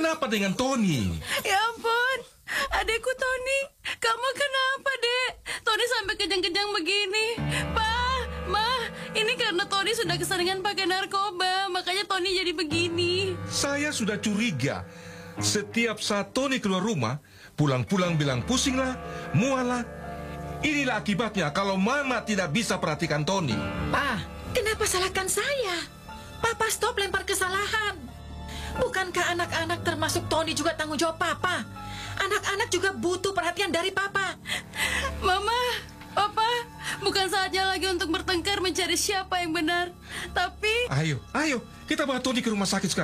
Ada apa dengan Tony? Ya ampun, adekku Tony. Kamu kenapa, Dek? Tony sampai kejang-kejang begini. Pa, Ma, ini karena Tony sudah keseringan pakai narkoba. Makanya Tony jadi begini. Saya sudah curiga. Setiap saat Tony keluar rumah, pulang-pulang bilang pusing lah, mual lah. Inilah akibatnya kalau Mama tidak bisa perhatikan Tony. Pa, kenapa salahkan saya? Papa stop lempar kesalahan. Bukankah anak-anak termasuk Tony juga tanggung jawab Papa? Anak-anak juga butuh perhatian dari Papa. Mama, Papa, bukan saatnya lagi untuk bertengkar mencari siapa yang benar. Tapi... Ayo, kita bawa Tony ke rumah sakit sekarang.